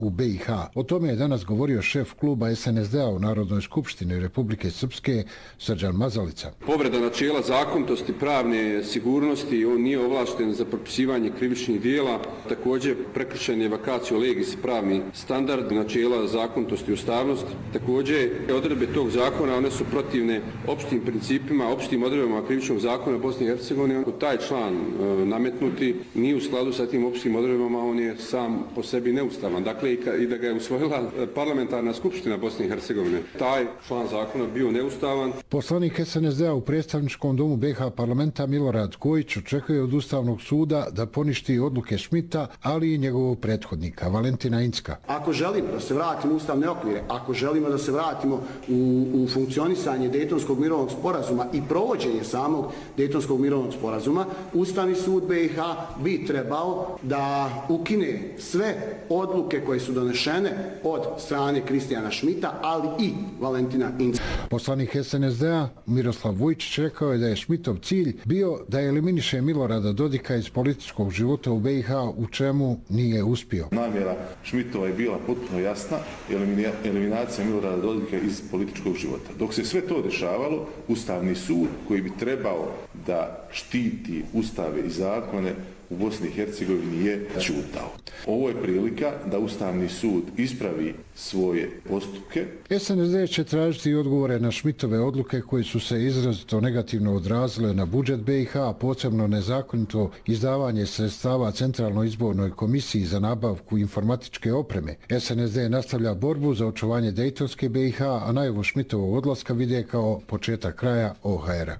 u BiH. O tome je danas govorio šef kluba SNSD-a u Narodnoj skupštini Republike Srpske Srđan Mazalica. Povreda načela zakonitosti, pravne sigurnosti, on nije ovlašten za propisivanje krivičnih dijela. Također prekršen je vacatio legis pravni standard načela zakonitosti i ustavnosti. Također odredbe tog zakona one su protivne opštim principima, opštim odredbama krivičnog zakona Bosne i Hercegovine. Ako taj član nametnuti nije u skladu sa tim opštim odredbama, on je sam po sebi neustavan. Dakle, i da ga je usvojila parlamentarna skupština Bosne i Hercegovine, taj član zakona bio neustavan. Poslanik SNSD-a u predstavničkom domu BiH parlamenta Milorad Kojić očekuje od Ustavnog suda da poništi odluke Šmita, ali i njegovog prethodnika Valentina Incka. Ako želimo da se vratimo u ustavne okvire, ako želimo da se vratimo u funkcionisanje Dejtonskog mirovnog sporazuma i provođenje samog Dejtonskog mirovnog sporazuma, Ustavni sud BiH bi trebao da ukine sve odluke koje su donešene od strane Kristijana Šmita, ali i Valentina Incka. Poslanik SNSD-a Miroslav Vujčić rekao je da je Šmitov cilj bio da eliminiše Milorada Dodika iz političkog života u BiH, u čemu nije uspio. Namjera Šmitova je bila potpuno jasna, eliminacija Milorada Dodika iz političkog života. Dok se sve to dešavalo, Ustavni sud koji bi trebao da štiti ustave i zakone u Bosni i Hercegovini je ćutao. Ovo je prilika da Ustavni sud ispravi svoje postupke. SNSD će tražiti odgovore na Šmitove odluke koje su se izrazito negativno odrazile na budžet BiH, posebno nezakonito izdavanje sredstava Centralnoj izbornoj komisiji za nabavku informatičke opreme. SNSD nastavlja borbu za očuvanje Dejtonske BiH, a najavu Šmitovog odlaska vide kao početak kraja OHR-a.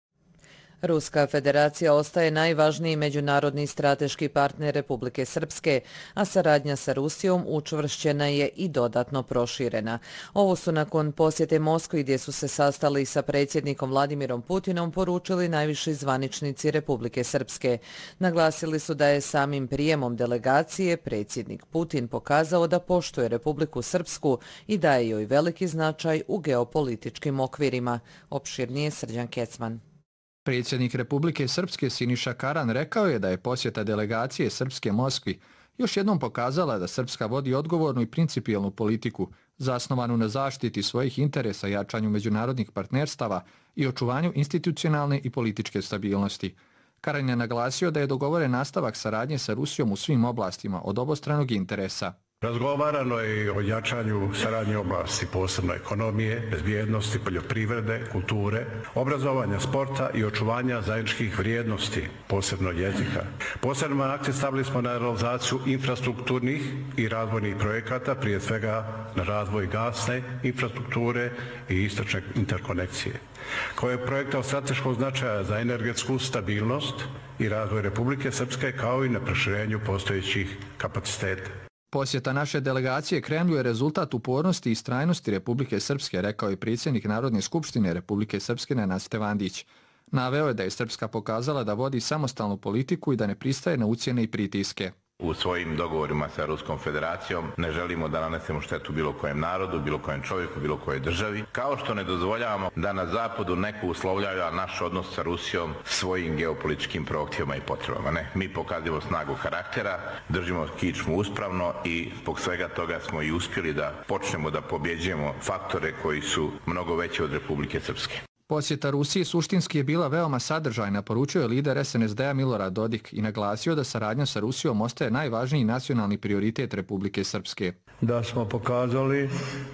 Ruska federacija ostaje najvažniji međunarodni strateški partner Republike Srpske, a saradnja sa Rusijom učvršćena je i dodatno proširena. Ovo su nakon posjete Moskvi gdje su se sastali sa predsjednikom Vladimirom Putinom poručili najviši zvaničnici Republike Srpske. Naglasili su da je samim prijemom delegacije predsjednik Putin pokazao da poštuje Republiku Srpsku i daje joj veliki značaj u geopolitičkim okvirima. Opširnije Srđan Kecman. Predsjednik Republike Srpske Siniša Karan rekao je da je posjeta delegacije Srpske Moskvi još jednom pokazala da Srpska vodi odgovornu i principijelnu politiku, zasnovanu na zaštiti svojih interesa, jačanju međunarodnih partnerstava i očuvanju institucionalne i političke stabilnosti. Karan je naglasio da je dogovoren nastavak saradnje sa Rusijom u svim oblastima od obostranog interesa. Razgovarano je i o jačanju saradnje oblasti, posebno ekonomije, bezbjednosti, poljoprivrede, kulture, obrazovanja, sporta i očuvanja zajedničkih vrijednosti, posebno jezika. Posebno akcent stavili smo na realizaciju infrastrukturnih i razvojnih projekata, prije svega na razvoj gasne infrastrukture i istočne interkonekcije, kao je projekta od strateškog značaja za energetsku stabilnost i razvoj Republike Srpske, kao i na proširenju postojećih kapaciteta. Posjeta naše delegacije krenula je rezultat upornosti i istrajnosti Republike Srpske, rekao je predsjednik Narodne skupštine Republike Srpske Nenad Stevandić. Naveo je da je Srpska pokazala da vodi samostalnu politiku i da ne pristaje na ucjene i pritiske. U svojim dogovorima sa Ruskom federacijom ne želimo da nanesemo štetu bilo kojem narodu, bilo kojem čovjeku, bilo kojoj državi. Kao što ne dozvoljavamo da na zapadu neko uslovljava naš odnos sa Rusijom svojim geopolitičkim proaktivama i potrebama. Ne, mi pokazujemo snagu karaktera, držimo kičmu uspravno i zbog svega toga smo i uspjeli da počnemo da pobjeđujemo faktore koji su mnogo veći od Republike Srpske. Posjeta Rusiji suštinski je bila veoma sadržajna, poručio je lider SNSD-a Milorad Dodik i naglasio da saradnja sa Rusijom ostaje najvažniji nacionalni prioritet Republike Srpske. Da smo pokazali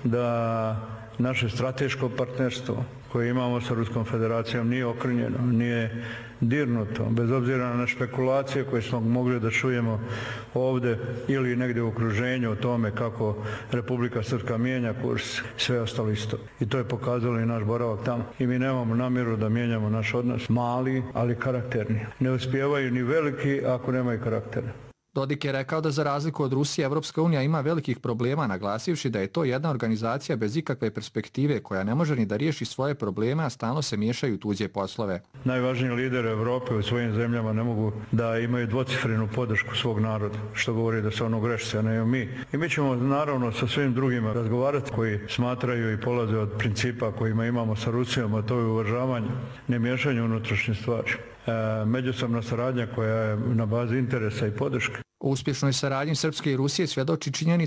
da naše strateško partnerstvo koje imamo sa Ruskom federacijom nije okrnjeno, nije dirnuto, bez obzira na špekulacije koje smo mogli da čujemo ovdje ili negdje u okruženju o tome kako Republika Srpska mijenja kurs, sve ostalo isto. I to je pokazalo i naš boravak tamo. I mi nemamo namjeru da mijenjamo naš odnos, mali, ali karakterni. Ne uspijevaju ni veliki ako nemaju karaktera. Dodik je rekao da za razliku od Rusije, Evropska unija ima velikih problema, naglasivši da je to jedna organizacija bez ikakve perspektive koja ne može ni da riješi svoje probleme, a stalno se miješaju u tuđe poslove. Najvažniji lideri Evrope u svojim zemljama ne mogu da imaju dvocifrenu podršku svog naroda, što govori da se ono greši, a ne mi. I mi ćemo naravno sa svim drugima razgovarati koji smatraju i polaze od principa kojima imamo sa Rusijom, a to je uvažavanje, ne miješanje unutrašnje stvari. Međusobna saradnja koja je na bazi interesa i podrške. O uspješnoj saradnji Srpske i Rusije svjedoči činjenica